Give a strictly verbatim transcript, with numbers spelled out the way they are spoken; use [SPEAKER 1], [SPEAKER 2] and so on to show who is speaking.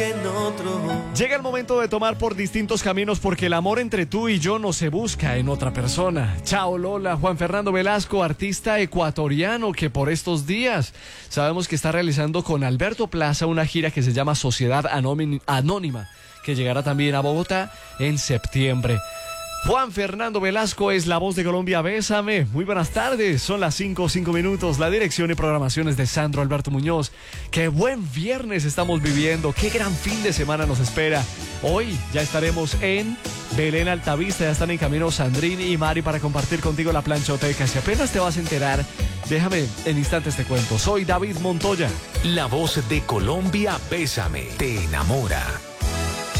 [SPEAKER 1] que en otro.
[SPEAKER 2] Llega el momento de tomar por distintos caminos porque el amor entre tú y yo no se busca en otra persona. Chao Lola, Juan Fernando Velasco, artista ecuatoriano que por estos días sabemos que está realizando con Alberto Plaza una gira que se llama Sociedad Anónima, que llegará también a Bogotá en septiembre. Juan Fernando Velasco es la voz de Colombia, Bésame. Muy buenas tardes, son las cinco, cinco minutos. La dirección y programaciones de Sandro Alberto Muñoz. Qué buen viernes estamos viviendo, qué gran fin de semana nos espera. Hoy ya estaremos en Belén Altavista, ya están en camino Sandrini y Mari para compartir contigo la planchoteca. Si apenas te vas a enterar, déjame en instantes te cuento. Soy David Montoya.
[SPEAKER 3] La voz de Colombia, Bésame, te enamora.